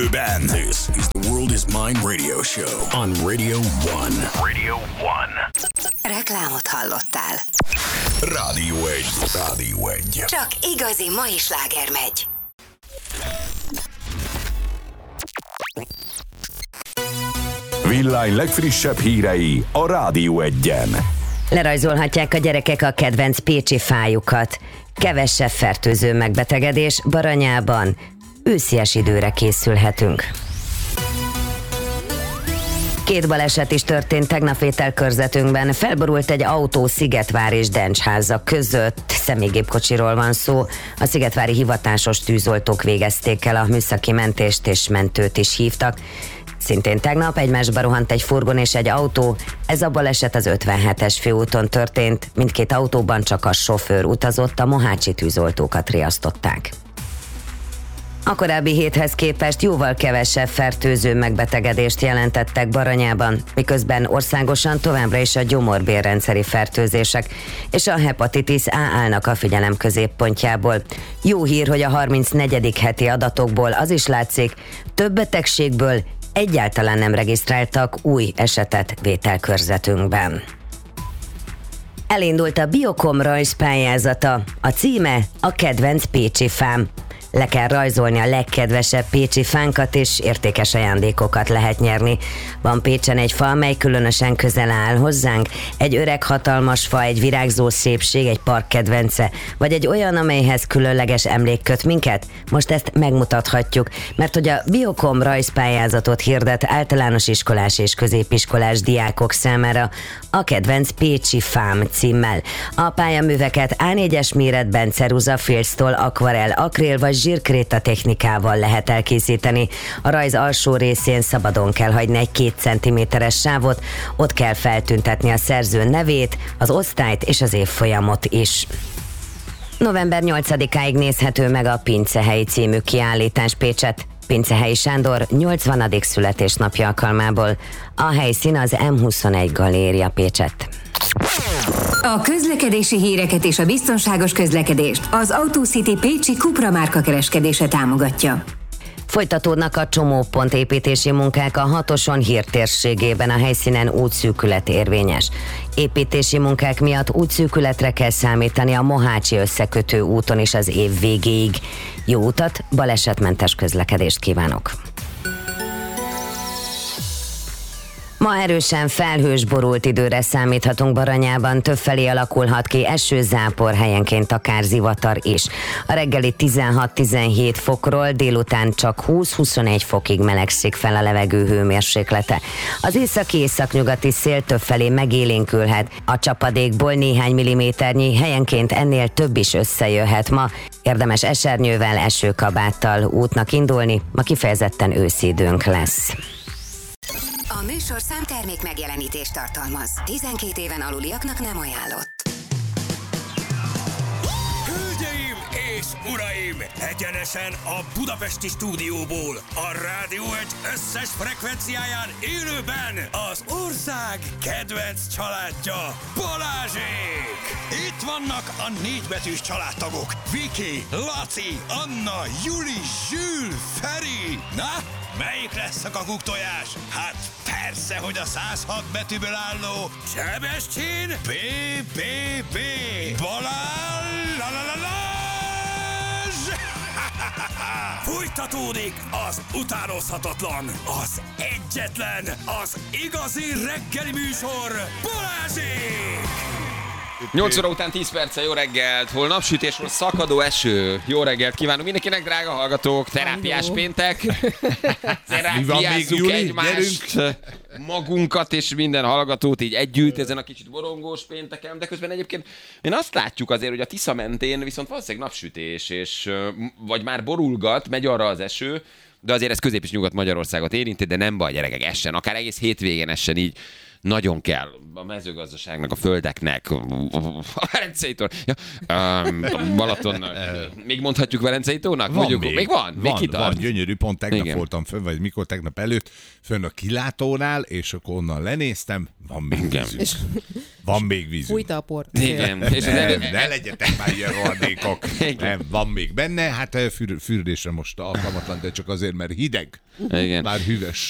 élőben. This is the World is Mine Radio Show on Radio 1. Radio 1. Reklámot hallottál. Rádió 1. Rádió 1. Csak igazi mai sláger megy. Villány legfrissebb hírei a Rádió 1-en. Lerajzolhatják a gyerekek a kedvenc pécsi fájukat. Kevesebb fertőző megbetegedés Baranyában. Őszies időre készülhetünk. 2 baleset is történt tegnap ételkörzetünkben. Felborult egy autó Szigetvár és Dencsháza között. Személygépkocsiról van szó. A szigetvári hivatásos tűzoltók végezték el a műszaki mentést, és mentőt is hívtak. Szintén tegnap egymásba rohant egy furgon és egy autó. Ez a baleset az 57-es főúton történt. Mindkét autóban csak a sofőr utazott, a mohácsi tűzoltókat riasztották. A korábbi héthez képest jóval kevesebb fertőző megbetegedést jelentettek Baranyában, miközben országosan továbbra is a gyomorbérrendszeri fertőzések és a hepatitis A állnak a figyelem középpontjából. Jó hír, hogy a 34. heti adatokból az is látszik, több betegségből egyáltalán nem regisztráltak új esetet vételkörzetünkben. Elindult a Biokom rajzpályázata, a címe a kedvenc pécsi fám. Le kell rajzolni a legkedvesebb pécsi fánkat, és értékes ajándékokat lehet nyerni. Van Pécsen egy fa, amely különösen közel áll hozzánk, egy öreg hatalmas fa, egy virágzó szépség, egy park kedvence, vagy egy olyan, amelyhez különleges emlék köt minket? Most ezt megmutathatjuk, mert hogy a Biokom rajzpályázatot hirdet általános iskolás és középiskolás diákok számára a kedvenc pécsi fám címmel. A pályaműveket A4-es méretben ceruza, filctól, akvarell, akril vagy zsírkréta technikával lehet elkészíteni. A rajz alsó részén szabadon kell hagyni egy 2 cm-es sávot, ott kell feltüntetni a szerző nevét, az osztályt és az évfolyamot is. November 8-áig nézhető meg a Pincehelyi című kiállítás Pécset. Pincehelyi Sándor 80. születésnapja alkalmából. A helyszín az M21 galéria Pécsett. A közlekedési híreket és a biztonságos közlekedést az AutoCity Pécsi Cupra márka kereskedése támogatja. Folytatódnak a csomópontépítési munkák a 6-oson hírtérségében, a helyszínen útszűkület érvényes. Építési munkák miatt útszűkületre kell számítani a Mohácsi összekötő úton is az év végéig. Jó utat, balesetmentes közlekedést kívánok! Ma erősen felhős, borult időre számíthatunk Baranyában, többfelé alakulhat ki eső, zápor, helyenként akár zivatar is. A reggeli 16-17 fokról délután csak 20-21 fokig melegszik fel a levegő hőmérséklete. Az északi-északnyugati szél többfelé megélénkülhet, a csapadékból néhány milliméternyi, helyenként ennél több is összejöhet ma. Érdemes esernyővel, esőkabáttal útnak indulni, ma kifejezetten őszi időnk lesz. A műsor számtermék megjelenítést tartalmaz. 12 éven aluliaknak nem ajánlott. Hölgyeim és uraim! Egyenesen a budapesti stúdióból, a Rádió 1 összes frekvenciáján élőben az ország kedvenc családja, Balázsék! Itt vannak a 4 betűs családtagok. Viki, Laci, Anna, Juli, Zsül, Feri. Na, melyik lesz a kakuktojás? Hát persze, hogy a 106 betűből álló Sebestyén BBB Balázs! Folytatódik az utánozhatatlan, az egyetlen, az igazi reggeli műsor, Balázsék! 8 óra után 10 perccel, jó reggelt, hol napsütés, hol szakadó eső. Jó reggelt kívánunk mindenkinek, drága hallgatók, terápiás péntek. Terápiázzuk egymást, magunkat és minden hallgatót így együtt ezen a kicsit borongós pénteken, de közben egyébként én azt látjuk azért, hogy a Tisza mentén viszont valószínűleg napsütés, és vagy már borulgat, megy arra az eső, de azért ez Közép- és Nyugat-Magyarországot érinti, de nem baj, gyerekek, essen, akár egész hétvégén essen így. Nagyon kell a mezőgazdaságnak, a földeknek, a Velencei tó, Balatonnak. Még mondhatjuk Velencei tónak? Még van? Még kitart? Van, gyönyörű, pont tegnap voltam fönn, vagy mikor tegnap előtt, fönn a kilátónál, és akkor onnan lenéztem, van még vízünk. Van még vízünk. Fújta a port. Igen. És Ne legyetek már ilyen rohadékok. Nem, van még benne, hát fürdésre most alkalmatlan, de csak azért, mert hideg. Igen. Már hűvös.